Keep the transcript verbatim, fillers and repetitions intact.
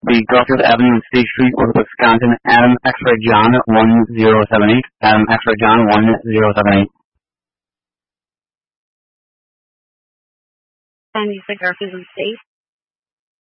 The Garfield Avenue and State Street, Orchard, Wisconsin, Adam X-Ray John one zero seven eight. Adam X-Ray John one zero seven eight. And you said Garfield and State?